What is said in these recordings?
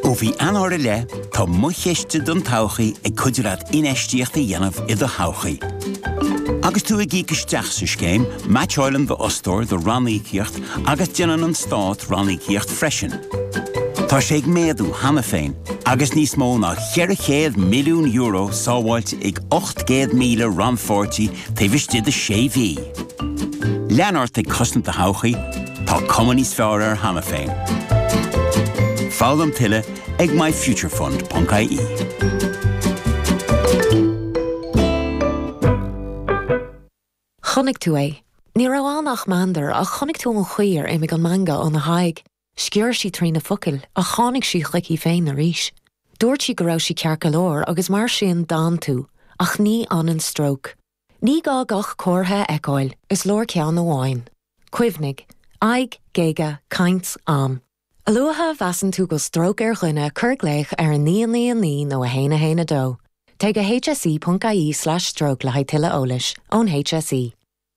Ó bhí anóir le, tá mucheiste don tauchaí ag cuidiread inéistíochta dhéanamh i do tauchaí. Agus tú ag ícisteach sa scéim, Match Island de Ostor de Rannaíocht agus déanann an Stát Rannaíocht freisin. Tá sé ag méadú hana féin, agus níos mó ná €100 milliún sábháilte ag 800,000 ranfortí taobhiste de séví. Leanart ag cosnú de tauchaí, tá cumaníos fearr ar hana féin. Fálam tuile ag myfuturefund.ie. Chonig tú é. Ní raibh mandar a chonig tú an chuir é me an manga an na haig. Scior sí trí na focail a chánig sí chlicí féin na ríis. Dúirt sí go raibh sí cearca lór agus mar sin dán tú, ach ní an stroke. Ní gá gach córtha eáil is lór ceann na bháin. Cuimhnig, aig, géige, caint, am. Aluatha bheasan tú go stroke ar ghuine curgléich ar an ní nó a héine dó. Take a hse.ie/stroke le haitile ólis ón HSE.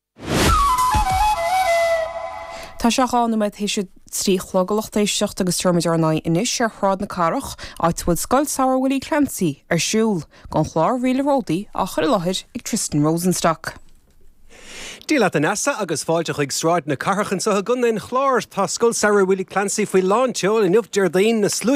Tá se gánaid hééis trí chlogalacht agus tuirmidir ná inis ar chrád na carach áitfuil scoil Sarah Willie Clancy ar siúl gan chlár riile ródaí a chuir láthir ag Tristan Rosenstock. Díla an asa agus fáilte chuig sráid na carachan sa gunnain chlár tá scoil Sarah Willie Clancy faoi láinteo in Updeardain na slú